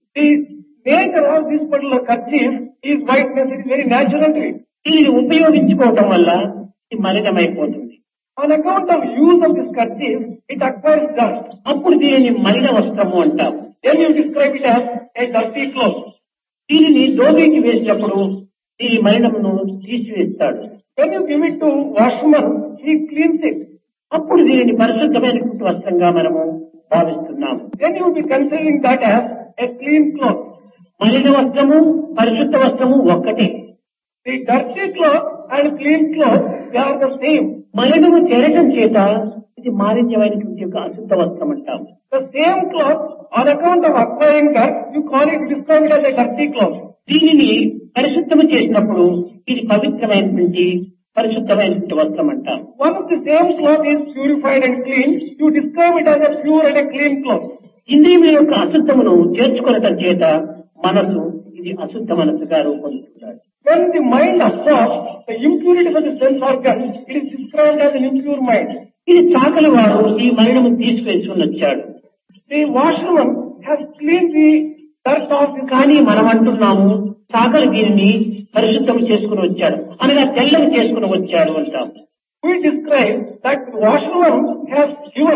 The nature of this particular kerchief is whiteness. It is very natural to it. దీనిని ఉపయోగించుకోవటం వల్ల ఇది మలినమైపోతుంది. On account of use of this kerchief, it acquires dust. అప్పుడు దీనిని మలిన వస్త్రము అంటాం. Then you describe it as a dirty cloth. దీనిని దోబికి వేసినప్పుడు దీని మలినమును తీసివేస్తాడు. When you give it to washman, he cleans it. అప్పుడు దీనిని పరిశుద్ధమైనటువంటి వస్త్రంగా మనము భావిస్తున్నాము. Then you will be considering that as a clean cloth. మలిన వస్త్రము పరిశుద్ధ వస్త్రము ఒక్కటే. The dirty cloth and clean cloth, they are the same. మలినము చేరటం చేత ఇది మాలిన్యమైనటువంటి యొక్క అశుద్ధ వస్త్రం అంటాము. The same cloth, on account of acquiring dirt, you call it, describe it as a dirty cloth. దీనిని పరిశుద్ధము చేసినప్పుడు ఇది పవిత్రమైనటువంటి పరిశుద్ధమైనటువంటి వస్త్రం అంటాం. Once the same cloth is purified and clean, you describe it as a pure and a clean cloth. ఇంద్రియముల యొక్క అశుద్ధమును చేర్చుకొనటం చేత మనసు ఇది అశుద్ధ మనసుగా రూపొందుతున్నాడు. When the mind absorbs the impurities of the sense organs, it is described as an impure mind. ఇది చాకలి వాడు ఈ మలినము తీసుకువేసుకుని వచ్చాడు. The washerman has cleaned the dirt off his కానీ మనం అంటున్నాము చాకలి దీనిని పరిశుద్ధం చేసుకుని వచ్చాడు అనగా తెల్లని చేసుకుని వచ్చాడు అంటాం. We describe that the washerman has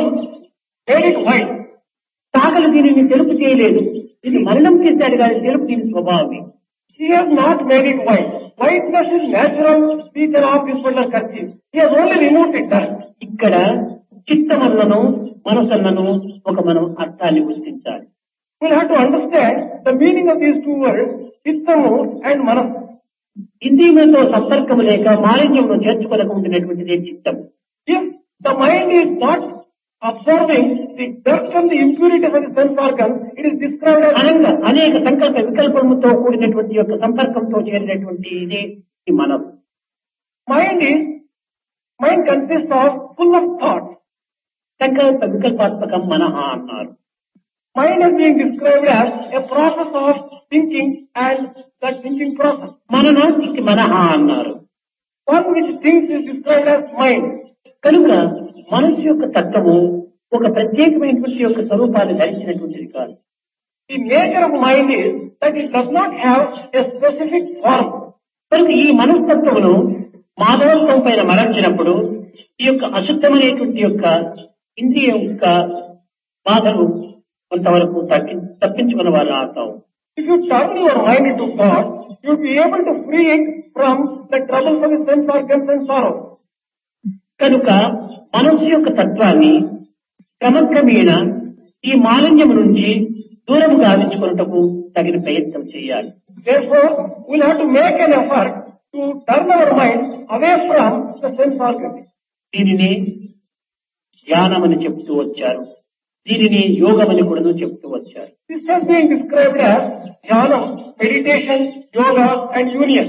made it white. చాకలి దీనిని తెలుపు చేయలేదు. ఇది మలినం చేశాడు కానీ తెలుపు దీని స్వభావమే. He has not made it white. Whiteness is natural feature of this particular kerchief. He has only removed the dust. ఇక్కడ చిత్తమన్నను మనసన్నను ఒక మనం అర్థాన్ని గుర్తించాలి. We'll have to understand the meaning of these two words, chittamu and manas. ఇంద్రియములతో సంపర్కం లేక మాలిన్యమును చేర్చుకోలేకుంటున్నటువంటిదే చిత్తం. If the mind is not absorbing the dirt and the impurities of the sense organs, it is described as అనంగా అనేక సంకల్ప వికల్పములతో కూడినటువంటి యొక్క సంపర్కంతో చేరినటువంటి ఇదే ఈ మనసు. Mind consists of full of thoughts. సంకల్ప వికల్పాత్మకం మనః అన్నారు. Mind is being described as a process of thinking and that thinking process. మననానికి మనః అన్నారు. One which thinks is described as mind. కనుక మనసు యొక్క తత్వము ఒక ప్రత్యేకమైనటువంటి యొక్క స్వరూపాన్ని ధరించినటువంటిది కాదు. The nature of mind is that it does not have a specific form. కనుక ఈ మనస్తత్వమును మానవత్వం పైన మరల్చినప్పుడు ఈ యొక్క అశుద్ధమైనటువంటి యొక్క ఇంద్రియం యొక్క బాధను కొంతవరకు తప్పించుకున్న వాళ్ళు అవుతాం. If you turn your mind into God, you will be able to free it from the troubles of the sense organs and sorrow. కనుక మనస్సు యొక్క తత్వాన్ని క్రమక్రమేణ ఈ మాలిన్యము నుంచి దూరం గావించుకున్నటకు తగిన ప్రయత్నం చేయాలి. Therefore, we will have to make an effort to turn our mind away from the sense organs. దీనిని ధ్యానమని చెప్తూ వచ్చారు. దీనిని యోగమని కూడా చెప్తూ వచ్చారు. This has been described as dhyana, meditation, yoga and union.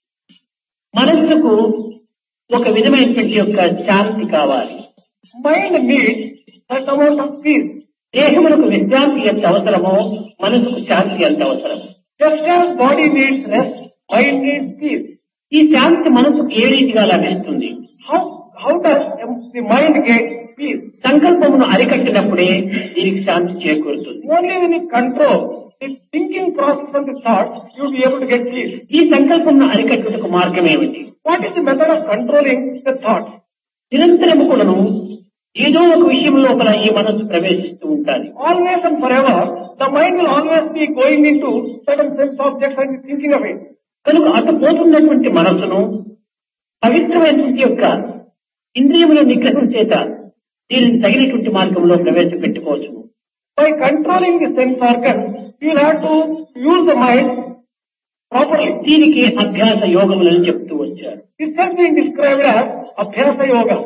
మనస్సుకు ఒక విధమైనటువంటి యొక్క శాంతి కావాలి. Mind needs that amount of peace. దేహములకు విశ్రాంతి ఎంత అవసరమో మనసుకు శాంతి ఎంత అవసరం. Just as body needs rest, mind needs peace. ఈ శాంతి మనసుకు ఏ రీతిగా లభిస్తుంది? How does the mind get peace? సంకల్పమును అరికట్టినప్పుడే దీనికి శాంతి చేకూరుతుంది. Only when you control the thinking process of the thoughts, you will be able to get peace. ఈ సంకల్పమును అరికట్టుటకు మార్గం ఏమిటి? What is the method of controlling the thoughts? నిరంతరము కూడాను ఏదో ఒక విషయం లోపల ఈ మనస్సు ప్రవేశిస్తూ ఉంటారు. Always and forever, the mind will always be going into certain sense objects and thinking of it. కనుక అటు పోతున్నటువంటి మనస్సును పవిత్రమైనటువంటి యొక్క ఇంద్రియముల నిగ్రహం చేత దీనిని తగినటువంటి మార్గంలో ప్రవేశపెట్టుకోవచ్చు. By controlling the sense organs, you will have to use the mind properly. దీనికి అభ్యాస యోగములని చెప్తూ వచ్చారు. This has been described as Abhyasa Yoga.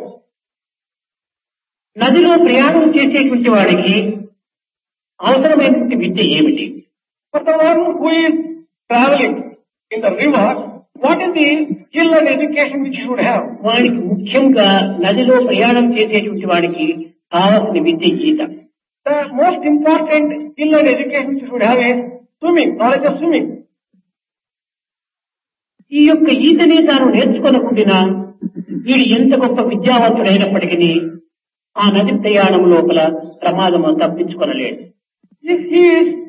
నదిలో ప్రయాణం చేసేటువంటి వాడికి అవసరమైనటువంటి విద్య ఏమిటి? For the one who is traveling in the river, what is the skill and education which he should have? వాడికి ముఖ్యంగా నదిలో ప్రయాణం చేసేటువంటి వాడికి కావాల్సిన విద్య ఈత. The most important skill and education which he should have is swimming, knowledge of swimming. ఈ యొక్క ఈతనే తాను నేర్చుకోనకుండినా వీడు ఎంత గొప్ప విద్యావంతుడైనప్పటికీ ఆ నది ప్రయాణం లోపల ప్రమాదం తప్పించుకొనలేడు. If he is